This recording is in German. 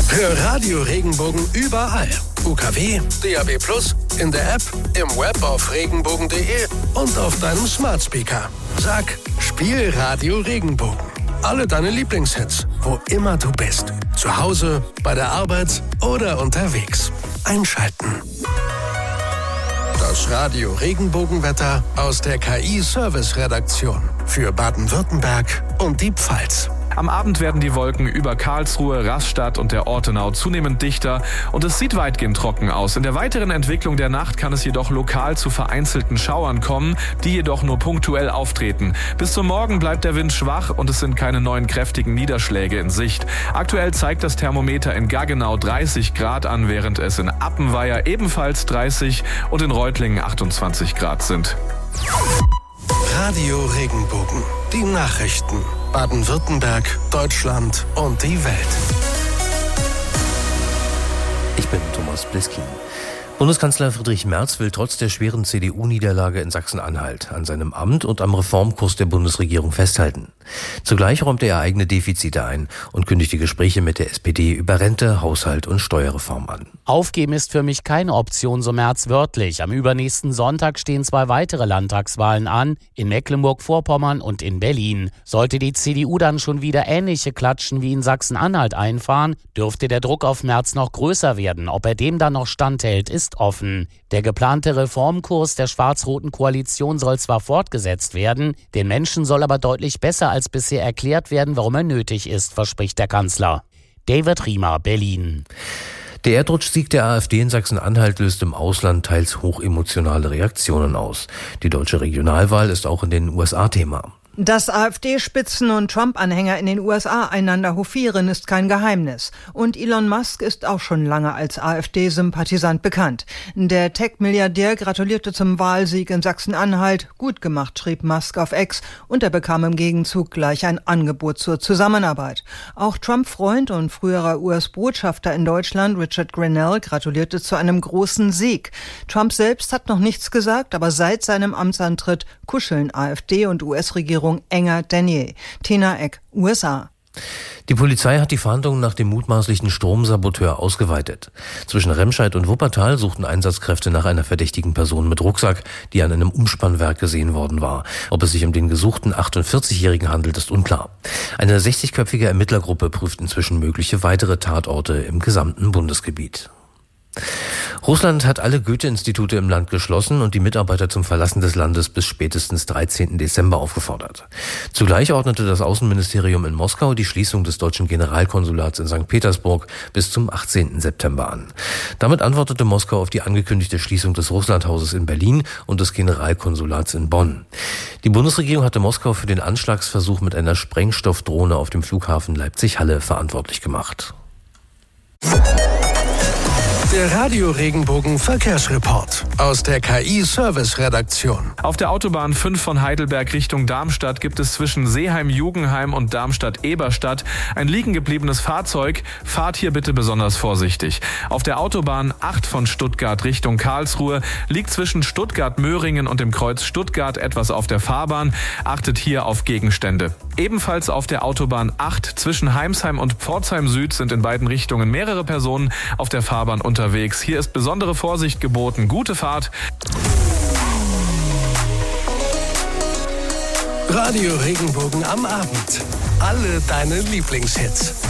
Hör Radio Regenbogen überall. UKW, DAB+, in der App, im Web auf regenbogen.de und auf deinem Smart Speaker. Sag, spiel Radio Regenbogen. Alle deine Lieblingshits, wo immer du bist. Zu Hause, bei der Arbeit oder unterwegs. Einschalten. Das Radio Regenbogenwetter aus der KI-Service-Redaktion für Baden-Württemberg und die Pfalz. Am Abend werden die Wolken über Karlsruhe, Rastatt und der Ortenau zunehmend dichter und es sieht weitgehend trocken aus. In der weiteren Entwicklung der Nacht kann es jedoch lokal zu vereinzelten Schauern kommen, die jedoch nur punktuell auftreten. Bis zum Morgen bleibt der Wind schwach und es sind keine neuen kräftigen Niederschläge in Sicht. Aktuell zeigt das Thermometer in Gaggenau 30 Grad an, während es in Appenweier ebenfalls 30 und in Reutlingen 28 Grad sind. Radio Regenbogen. Die Nachrichten. Baden-Württemberg, Deutschland und die Welt. Ich bin Thomas Bliskin. Bundeskanzler Friedrich Merz will trotz der schweren CDU-Niederlage in Sachsen-Anhalt an seinem Amt und am Reformkurs der Bundesregierung festhalten. Zugleich räumte er eigene Defizite ein und kündigte Gespräche mit der SPD über Rente, Haushalt und Steuerreform an. Aufgeben ist für mich keine Option, so Merz wörtlich. Am übernächsten Sonntag stehen 2 weitere Landtagswahlen an, in Mecklenburg-Vorpommern und in Berlin. Sollte die CDU dann schon wieder ähnliche Klatschen wie in Sachsen-Anhalt einfahren, dürfte der Druck auf Merz noch größer werden. Ob er dem dann noch standhält, ist offen. Der geplante Reformkurs der schwarz-roten Koalition soll zwar fortgesetzt werden, den Menschen soll aber deutlich besser als bisher erklärt werden, warum er nötig ist, verspricht der Kanzler. David Riemer, Berlin. Der Erdrutschsieg der AfD in Sachsen-Anhalt löst im Ausland teils hochemotionale Reaktionen aus. Die deutsche Regionalwahl ist auch in den USA Thema. Dass AfD-Spitzen und Trump-Anhänger in den USA einander hofieren, ist kein Geheimnis. Und Elon Musk ist auch schon lange als AfD-Sympathisant bekannt. Der Tech-Milliardär gratulierte zum Wahlsieg in Sachsen-Anhalt. Gut gemacht, schrieb Musk auf X. Und er bekam im Gegenzug gleich ein Angebot zur Zusammenarbeit. Auch Trump-Freund und früherer US-Botschafter in Deutschland, Richard Grenell, gratulierte zu einem großen Sieg. Trump selbst hat noch nichts gesagt, aber seit seinem Amtsantritt kuscheln AfD und US-Regierung enger denn je. Tina Eck, USA. Die Polizei hat die Fahndung nach dem mutmaßlichen Stromsaboteur ausgeweitet. Zwischen Remscheid und Wuppertal suchten Einsatzkräfte nach einer verdächtigen Person mit Rucksack, die an einem Umspannwerk gesehen worden war. Ob es sich um den gesuchten 48-Jährigen handelt, ist unklar. Eine 60-köpfige Ermittlergruppe prüft inzwischen mögliche weitere Tatorte im gesamten Bundesgebiet. Russland hat alle Goethe-Institute im Land geschlossen und die Mitarbeiter zum Verlassen des Landes bis spätestens 13. Dezember aufgefordert. Zugleich ordnete das Außenministerium in Moskau die Schließung des deutschen Generalkonsulats in St. Petersburg bis zum 18. September an. Damit antwortete Moskau auf die angekündigte Schließung des Russlandhauses in Berlin und des Generalkonsulats in Bonn. Die Bundesregierung hatte Moskau für den Anschlagsversuch mit einer Sprengstoffdrohne auf dem Flughafen Leipzig-Halle verantwortlich gemacht. Der Radio Regenbogen Verkehrsreport aus der KI-Service-Redaktion. Auf der Autobahn 5 von Heidelberg Richtung Darmstadt gibt es zwischen Seeheim-Jugenheim und Darmstadt-Eberstadt ein liegen gebliebenes Fahrzeug. Fahrt hier bitte besonders vorsichtig. Auf der Autobahn 8 von Stuttgart Richtung Karlsruhe liegt zwischen Stuttgart-Möhringen und dem Kreuz Stuttgart etwas auf der Fahrbahn. Achtet hier auf Gegenstände. Ebenfalls auf der Autobahn 8 zwischen Heimsheim und Pforzheim Süd sind in beiden Richtungen mehrere Personen auf der Fahrbahn unterwegs. Hier ist besondere Vorsicht geboten. Gute Fahrt. Radio Regenbogen am Abend. Alle deine Lieblingshits.